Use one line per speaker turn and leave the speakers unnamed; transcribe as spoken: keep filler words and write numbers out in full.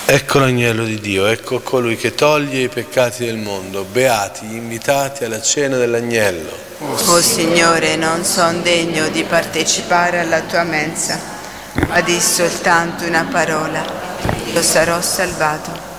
Ecco l'agnello di Dio, ecco colui che toglie i peccati del mondo. Beati gli invitati alla cena dell'agnello.
O Signore, non son degno di partecipare alla tua mensa, ma di soltanto una parola, io sarò salvato.